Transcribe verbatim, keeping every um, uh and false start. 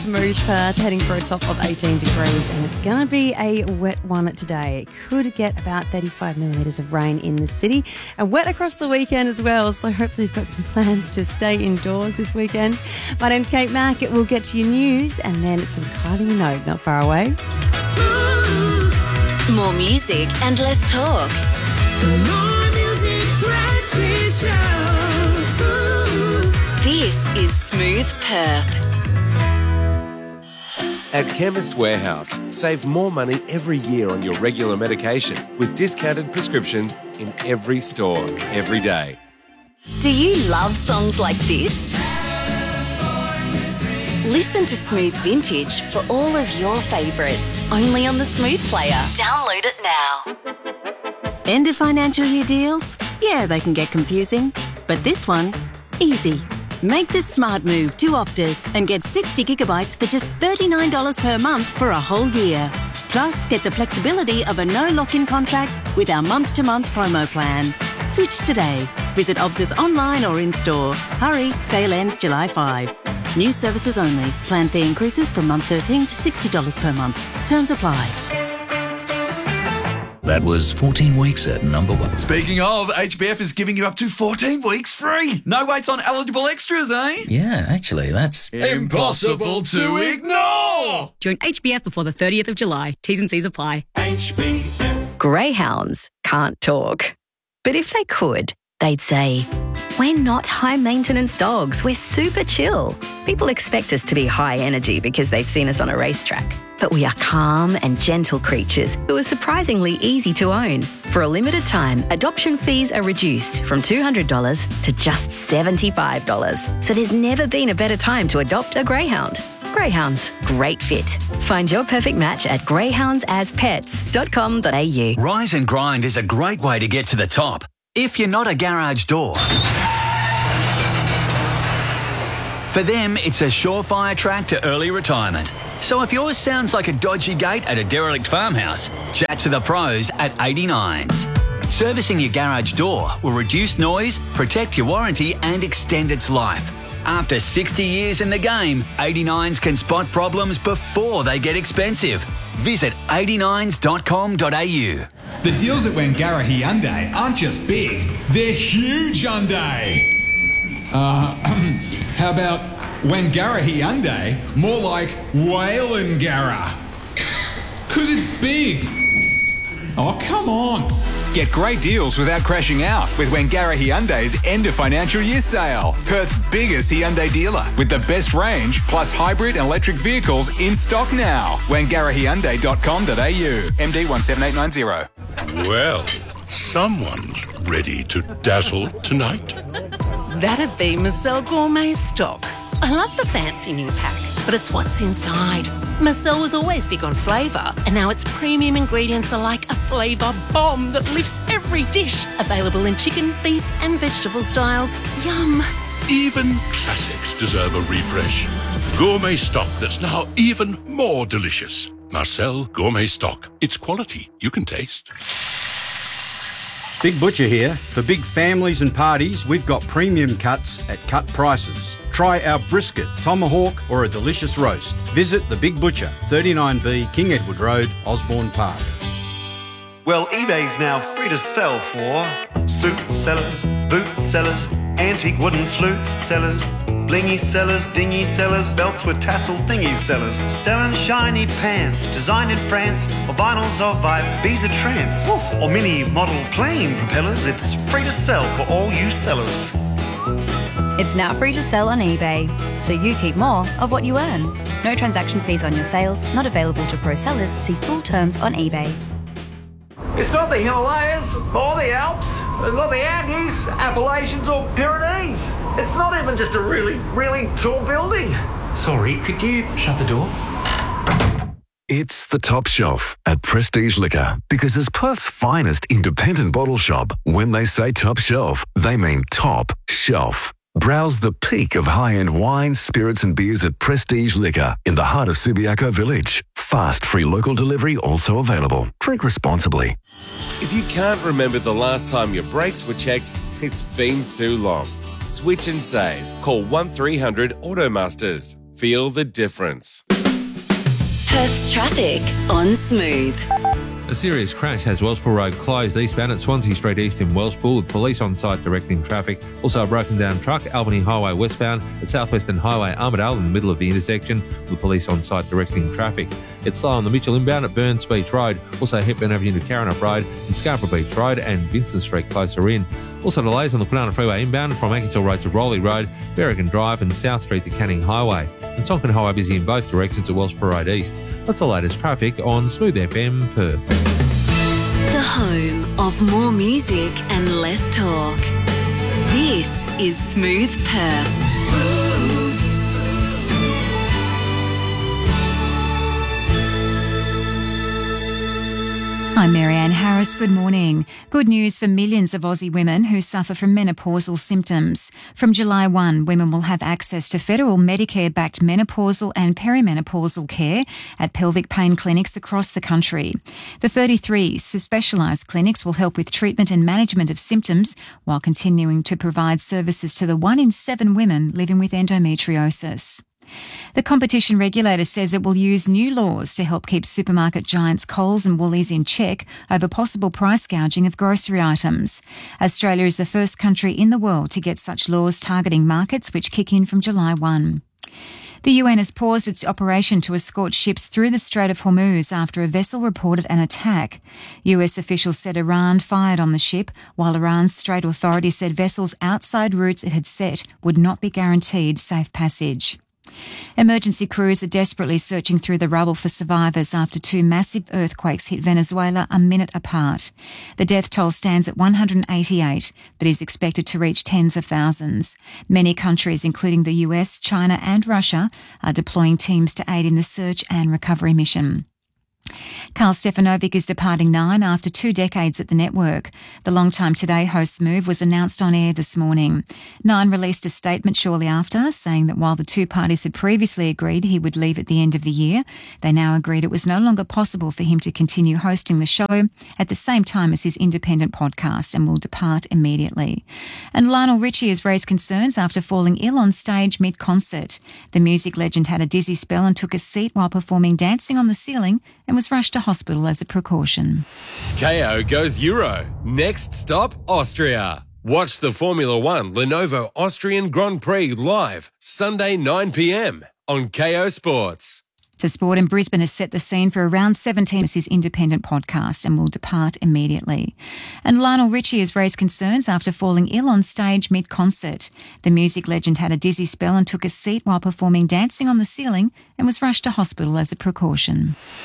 Smooth Perth, heading for a top of eighteen degrees, and it's going to be a wet one today. It could get about thirty-five millimetres of rain in the city, and wet across the weekend as well, so hopefully you've got some plans to stay indoors this weekend. My name's Kate Mack. It will get to your news, and then some Kylie Minogue not far away. More music and less talk. More music, breakfast show. This is Smooth Perth. At Chemist Warehouse, save more money every year on your regular medication with discounted prescriptions in every store, every day. Do you love songs like this? Listen to Smooth Vintage for all of your favourites, only on the Smooth Player. Download it now. End of financial year deals? Yeah, they can get confusing. But this one, easy. Make the smart move to Optus and get sixty gigabytes for just thirty-nine dollars per month for a whole year. Plus, get the flexibility of a no lock-in contract with our month-to-month promo plan. Switch today. Visit Optus online or in-store. Hurry, sale ends July fifth. New services only. Plan fee increases from month thirteen to sixty dollars per month. Terms apply. That was fourteen weeks at number one. Speaking of, H B F is giving you up to fourteen weeks free. No waits on eligible extras, eh? Yeah, actually, that's impossible to ignore. Join H B F before the thirtieth of July. T's and C's apply. H B F. Greyhounds can't talk. But if they could, they'd say, "We're not high-maintenance dogs. We're super chill." People expect us to be high energy because they've seen us on a racetrack. But we are calm and gentle creatures who are surprisingly easy to own. For a limited time, adoption fees are reduced from two hundred dollars to just seventy-five dollars. So there's never been a better time to adopt a greyhound. Greyhounds, great fit. Find your perfect match at greyhounds as pets dot com dot a u. Rise and Grind is a great way to get to the top. If you're not a garage door, for them, it's a surefire track to early retirement. So if yours sounds like a dodgy gate at a derelict farmhouse, chat to the pros at eighty-nines. Servicing your garage door will reduce noise, protect your warranty and extend its life. After sixty years in the game, eighty-nines can spot problems before they get expensive. Visit eighty-nines dot com dot a u. The deals at Wangara Hyundai aren't just big, they're huge Hyundai. Uh, how about Wangara Hyundai? More like Whalengara. Cause it's big. Oh, come on. Get great deals without crashing out with Wangara Hyundai's end of financial year sale. Perth's biggest Hyundai dealer with the best range plus hybrid and electric vehicles in stock now. wangara hyundai dot com dot a u. M D one seven eight nine zero. Well, someone's ready to dazzle tonight. That'd be Marcel Gourmet Stock. I love the fancy new pack, but it's what's inside. Marcel was always big on flavour, and now its premium ingredients are like a flavour bomb that lifts every dish. Available in chicken, beef and vegetable styles. Yum. Even classics deserve a refresh. Gourmet Stock that's now even more delicious. Marcel Gourmet Stock. It's quality you can taste. Big Butcher here. For big families and parties, we've got premium cuts at cut prices. Try our brisket, tomahawk or a delicious roast. Visit The Big Butcher, thirty-nine B King Edward Road, Osborne Park. Well, eBay's now free to sell for suit sellers, boot sellers, antique wooden flute sellers, blingy sellers, dingy sellers, belts with tassel thingy sellers, selling shiny pants, designed in France, or vinyls of Ibiza trance, or mini model plane propellers. It's free to sell for all you sellers. It's now free to sell on eBay, so you keep more of what you earn. No transaction fees on your sales, not available to pro sellers. See full terms on eBay. It's not the Himalayas or the Alps, it's not the Andes, Appalachians or Pyrenees. It's not even just a really, really tall building. Sorry, could you shut the door? It's the top shelf at Prestige Liquor, because as Perth's finest independent bottle shop, when they say top shelf, they mean top shelf. Browse the peak of high-end wines, spirits and beers at Prestige Liquor in the heart of Subiaco Village. Fast, free local delivery also available. Drink responsibly. If you can't remember the last time your brakes were checked, it's been too long. Switch and save. Call one three hundred Automasters. Feel the difference. Perth's traffic on Smooth. A serious crash has Wellspool Road closed eastbound at Swansea Street East in Wellspool, with police on site directing traffic. Also a broken down truck, Albany Highway westbound at Southwestern Highway Armidale in the middle of the intersection, with police on site directing traffic. It's slow on the Mitchell inbound at Burns Beach Road, also Hepburn Avenue to Karrinyup Road and Scarborough Beach Road and Vincent Street closer in. Also delays on the Kwinana Freeway inbound from Anketell Road to Rowley Road, Berrigan Drive and South Street to Canning Highway. And Tonkin Highway busy in both directions at Wellspool Road East. That's the latest traffic on Smooth F M Perth. The home of more music and less talk. This is Smooth Perth. I'm Marianne Harris. Good morning. Good news for millions of Aussie women who suffer from menopausal symptoms. From July first, women will have access to federal Medicare-backed menopausal and perimenopausal care at pelvic pain clinics across the country. The thirty-three specialised clinics will help with treatment and management of symptoms while continuing to provide services to the one in seven women living with endometriosis. The competition regulator says it will use new laws to help keep supermarket giants Coles and Woolies in check over possible price gouging of grocery items. Australia is the first country in the world to get such laws targeting markets, which kick in from July first. The U N has paused its operation to escort ships through the Strait of Hormuz after a vessel reported an attack. U S officials said Iran fired on the ship, while Iran's Strait Authority said vessels outside routes it had set would not be guaranteed safe passage. Emergency crews are desperately searching through the rubble for survivors after two massive earthquakes hit Venezuela a minute apart. The death toll stands at one hundred eighty-eight, but is expected to reach tens of thousands. Many countries, including the U S, China and Russia, are deploying teams to aid in the search and recovery mission. Karl Stefanovic is departing Nine after two decades at the network. The Long-Time Today host's move was announced on air this morning. Nine released a statement shortly after, saying that while the two parties had previously agreed he would leave at the end of the year, they now agreed it was no longer possible for him to continue hosting the show at the same time as his independent podcast and will depart immediately. And Lionel Richie has raised concerns after falling ill on stage mid-concert. The music legend had a dizzy spell and took a seat while performing Dancing on the Ceiling and was rushed to hospital as a precaution. K O goes Euro. Next stop, Austria. Watch the Formula One Lenovo Austrian Grand Prix live Sunday nine p.m. on K O Sports. To Sport, in Brisbane has set the scene for around seventeen as his independent podcast and will depart immediately. And Lionel Richie has raised concerns after falling ill on stage mid-concert. The music legend had a dizzy spell and took a seat while performing Dancing on the Ceiling and was rushed to hospital as a precaution.